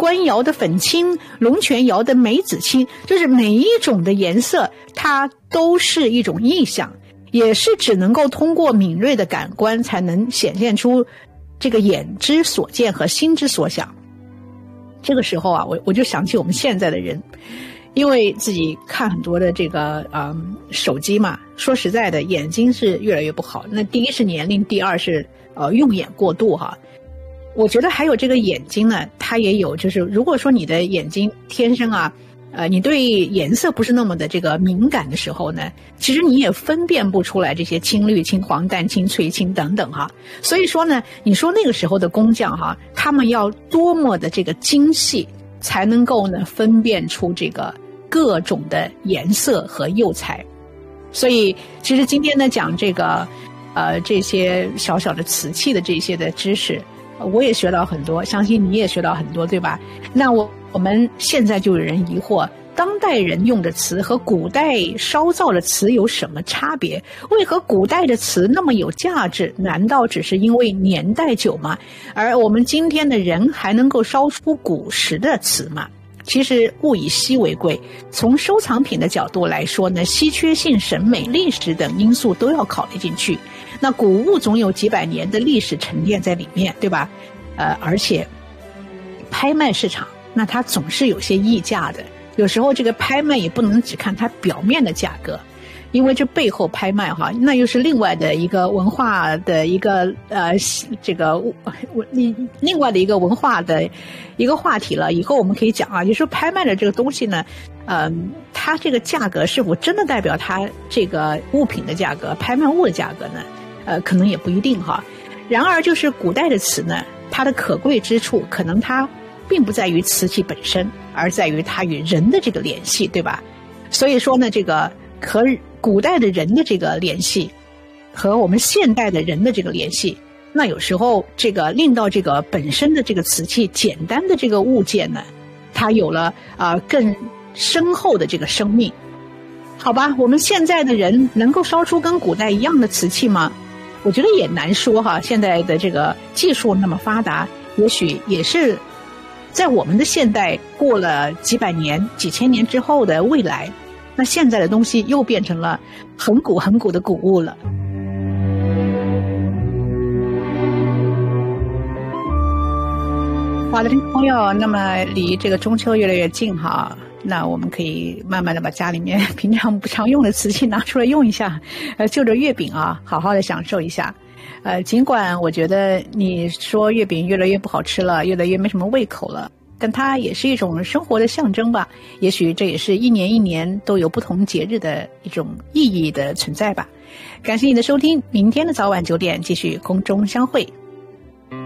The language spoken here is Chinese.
官窑的粉青，龙泉窑的梅子青，就是每一种的颜色它都是一种意象，也是只能够通过敏锐的感官才能显现出这个眼之所见和心之所想。这个时候啊，我就想起我们现在的人，因为自己看很多的这个手机嘛，说实在的，眼睛是越来越不好。那第一是年龄，第二是用眼过度哈。我觉得还有这个眼睛呢，它也有，就是如果说你的眼睛天生啊，你对颜色不是那么的这个敏感的时候呢，其实你也分辨不出来这些青绿、青黄、淡青、翠青等等哈。所以说呢，你说那个时候的工匠哈，他们要多么的这个精细，才能够呢分辨出这个各种的颜色和釉彩。所以其实今天呢讲这个这些小小的瓷器的这些的知识，我也学到很多，相信你也学到很多，对吧？那我们现在就有人疑惑，当代人用的瓷和古代烧造的瓷有什么差别？为何古代的瓷那么有价值？难道只是因为年代久吗？而我们今天的人还能够烧出古时的瓷吗？其实物以稀为贵，从收藏品的角度来说呢，稀缺性、审美、历史等因素都要考虑进去。那古物总有几百年的历史沉淀在里面，对吧？而且拍卖市场那它总是有些溢价的，有时候这个拍卖也不能只看它表面的价格，因为这背后拍卖哈，那又是另外的一个文化的一个另外的一个文化的一个话题了。以后我们可以讲啊，就是说拍卖的这个东西呢，它这个价格是否真的代表它这个物品的价格、拍卖物的价格呢？可能也不一定哈。然而就是古代的瓷呢，它的可贵之处可能它并不在于瓷器本身，而在于它与人的这个联系，对吧？所以说呢，这个和古代的人的这个联系和我们现代的人的这个联系，那有时候这个令到这个本身的这个瓷器简单的这个物件呢，它有了更深厚的这个生命。好吧，我们现在的人能够烧出跟古代一样的瓷器吗？我觉得也难说哈。现在的这个技术那么发达，也许也是在我们的现代过了几百年、几千年之后的未来，那现在的东西又变成了很古很古的古物了。好的，朋友，那么离这个中秋越来越近哈，那我们可以慢慢的把家里面平常不常用的瓷器拿出来用一下，就着月饼啊，好好的享受一下。尽管我觉得你说月饼越来越不好吃了，越来越没什么胃口了，但它也是一种生活的象征吧。也许这也是一年一年都有不同节日的一种意义的存在吧。感谢你的收听，明天的早晚9点继续空中相会。